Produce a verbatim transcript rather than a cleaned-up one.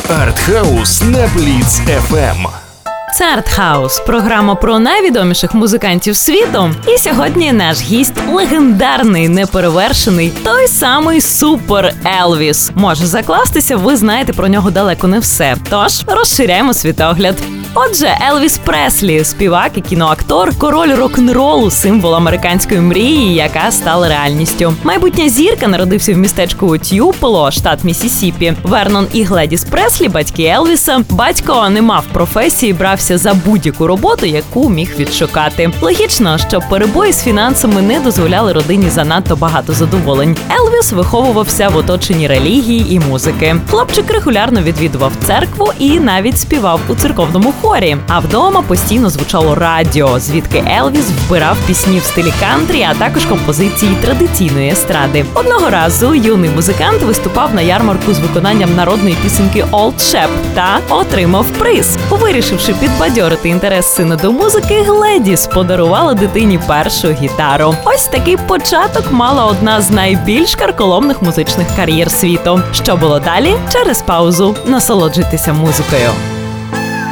Артхаус на Бліц еф ем. Це Артхаус – програма про найвідоміших музикантів світу. І сьогодні наш гість – легендарний, неперевершений, той самий Супер Елвіс. Може закластися, ви знаєте про нього далеко не все. Тож, розширяємо світогляд. Отже, Елвіс Преслі – співак і кіноактор, король рок-н-ролу, символ американської мрії, яка стала реальністю. Майбутня зірка народився в містечку Тюполо, штат Міссісіпі. Вернон і Гледіс Преслі – батьки Елвіса. Батько не мав професії, брався за будь-яку роботу, яку міг відшукати. Логічно, що перебої з фінансами не дозволяли родині занадто багато задоволень. Елвіс виховувався в оточенні релігії і музики. Хлопчик регулярно відвідував церкву і навіть співав у церковному хорі. А вдома постійно звучало радіо, звідки Елвіс вбирав пісні в стилі кантрі, а також композиції традиційної естради. Одного разу юний музикант виступав на ярмарку з виконанням народної пісеньки «Old Shep» та отримав приз. Вирішивши підбадьорити інтерес сина до музики, Гледіс подарувала дитині першу гітару. Ось такий початок мала одна з найбільш карколомних музичних кар'єр світу. Що було далі? Через паузу. Насолоджуйтеся музикою.